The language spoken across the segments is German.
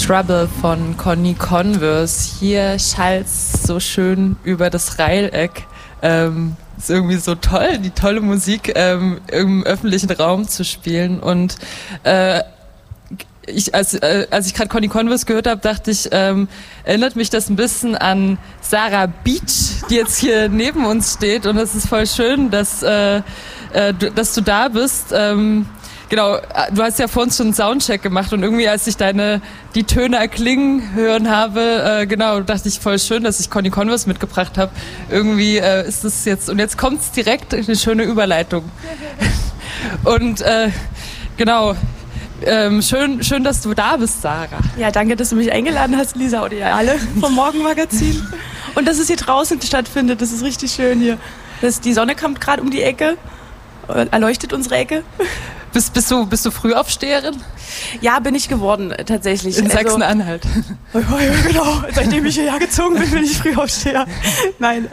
Trouble von Conny Converse. Hier schallt's so schön über das Reileck. Ist irgendwie so toll, die tolle Musik im öffentlichen Raum zu spielen. Und als ich gerade Conny Converse gehört habe, dachte ich, erinnert mich das ein bisschen an Sarah Beach, die jetzt hier neben uns steht. Und es ist voll schön, dass du da bist. Genau, du hast ja vor uns schon einen Soundcheck gemacht und irgendwie, als ich die Töne erklingen hören habe, dachte ich, voll schön, dass ich Conny Converse mitgebracht habe. Irgendwie ist es jetzt, und jetzt kommt es direkt, eine schöne Überleitung. Und schön, dass du da bist, Sarah. Ja, danke, dass du mich eingeladen hast, Lisa, oder ihr alle vom Morgenmagazin. Und dass es hier draußen stattfindet, das ist richtig schön hier. Die Sonne kommt gerade um die Ecke, erleuchtet unsere Ecke. Bist du Frühaufsteherin? Ja, bin ich geworden, tatsächlich. In Sachsen-Anhalt. Genau, seitdem ich hierher gezogen bin ich Frühaufsteher. Nein,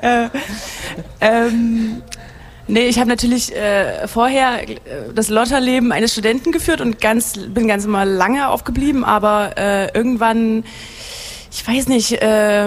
nee, ich habe natürlich vorher das Lotterleben eines Studenten geführt und bin ganz mal lange aufgeblieben, aber irgendwann, ich weiß nicht,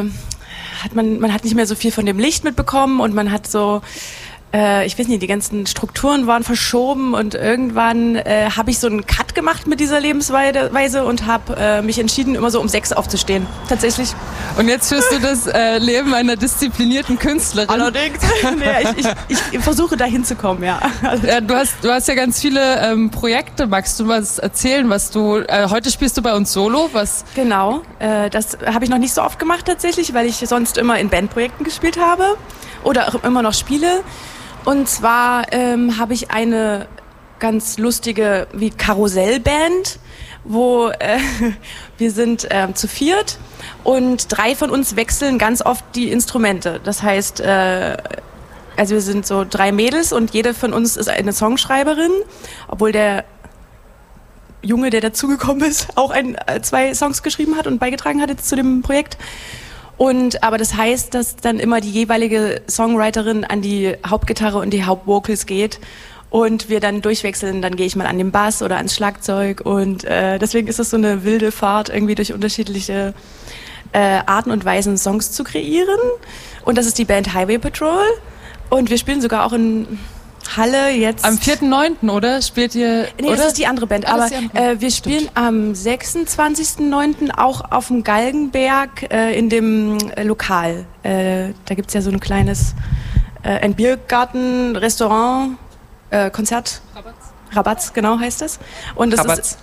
man hat nicht mehr so viel von dem Licht mitbekommen und man hat so, ich weiß nicht, die ganzen Strukturen waren verschoben und irgendwann habe ich so einen Cut gemacht mit dieser Lebensweise und habe mich entschieden, immer so um 6 aufzustehen. Tatsächlich. Und jetzt führst du das Leben einer disziplinierten Künstlerin. Allerdings. Nee, ich versuche da hinzukommen, ja. Du hast ja ganz viele Projekte. Magst du was erzählen, was du, heute spielst du bei uns Solo, was? Genau, das habe ich noch nicht so oft gemacht tatsächlich, weil ich sonst immer in Bandprojekten gespielt habe oder auch immer noch spiele. Und zwar habe ich eine ganz lustige wie Karussellband, wo wir sind zu 4 und 3 von uns wechseln ganz oft die Instrumente. Das heißt, also wir sind so 3 Mädels und jede von uns ist eine Songschreiberin, obwohl der Junge, der dazugekommen ist, auch 2 Songs geschrieben hat und beigetragen hat jetzt zu dem Projekt. Aber das heißt, dass dann immer die jeweilige Songwriterin an die Hauptgitarre und die Hauptvocals geht und wir dann durchwechseln. Dann gehe ich mal an den Bass oder ans Schlagzeug und deswegen ist es so eine wilde Fahrt, irgendwie durch unterschiedliche Arten und Weisen Songs zu kreieren. Und das ist die Band Highway Patrol und wir spielen sogar auch in Halle jetzt. Am 4.9., oder? Spielt ihr? Nee, oder? Das ist die andere Band. Aber wir spielen am 26.9. auch auf dem Galgenberg in dem Lokal. Da gibt's ja so ein kleines ein Biergarten, Restaurant, Konzert. Rabatz, genau heißt das. Und das ist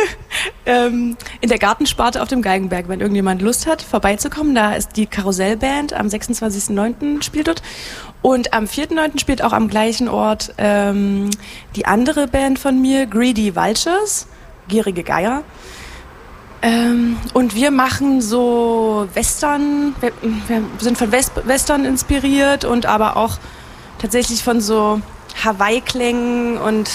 in der Gartensparte auf dem Galgenberg, wenn irgendjemand Lust hat, vorbeizukommen. Da ist die Karussellband, am 26.9. spielt dort. Und am 4.9. spielt auch am gleichen Ort die andere Band von mir, Greedy Vultures, gierige Geier. Und wir machen so Western, wir sind von Western inspiriert und aber auch tatsächlich von so Hawaii-Klängen und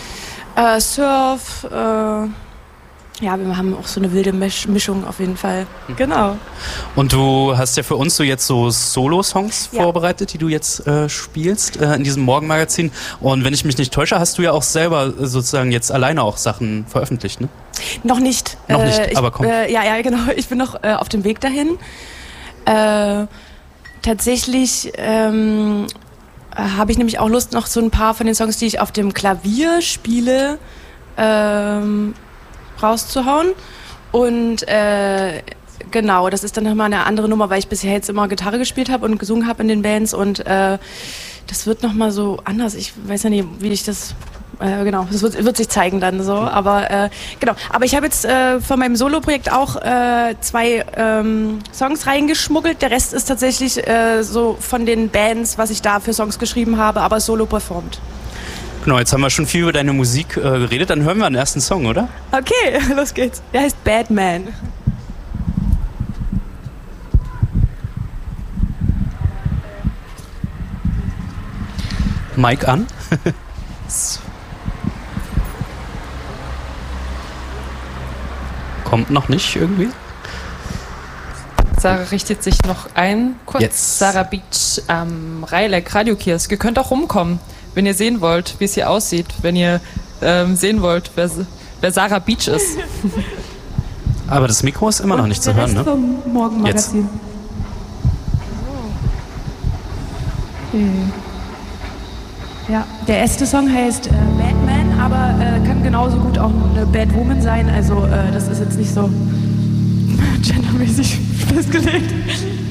Surf, ja, wir haben auch so eine wilde Mischung auf jeden Fall. Genau. Und du hast ja für uns so jetzt so Solo-Songs vorbereitet, die du jetzt spielst in diesem Morgenmagazin. Und wenn ich mich nicht täusche, hast du ja auch selber sozusagen jetzt alleine auch Sachen veröffentlicht, ne? Noch nicht. Noch nicht, aber komm. Ja, genau. Ich bin noch auf dem Weg dahin. Tatsächlich habe ich nämlich auch Lust, noch so ein paar von den Songs, die ich auf dem Klavier spiele, rauszuhauen. Und genau, das ist dann nochmal eine andere Nummer, weil ich bisher jetzt immer Gitarre gespielt habe und gesungen habe in den Bands und das wird nochmal so anders. Ich weiß ja nicht, wie ich das... genau, das wird sich zeigen dann so, aber genau. Aber ich habe jetzt von meinem Solo-Projekt auch 2 Songs reingeschmuggelt. Der Rest ist tatsächlich so von den Bands, was ich da für Songs geschrieben habe, aber solo performt. Genau, jetzt haben wir schon viel über deine Musik geredet, dann hören wir den ersten Song, oder? Okay, los geht's. Der heißt Bad Man. Mic an. Kommt noch nicht irgendwie? Sarah richtet sich noch ein. Kurz. Jetzt. Sarah Beach am Reileck Radiokiosk. Ihr könnt auch rumkommen, wenn ihr sehen wollt, wie es hier aussieht. Wenn ihr sehen wollt, wer Sarah Beach ist. Aber das Mikro ist immer noch nicht zu hören, ne? Vom Morgenmagazin. Ja, der erste Song heißt Batman, aber kann genauso gut auch eine Bad Woman sein. Also das ist jetzt nicht so gendermäßig festgelegt.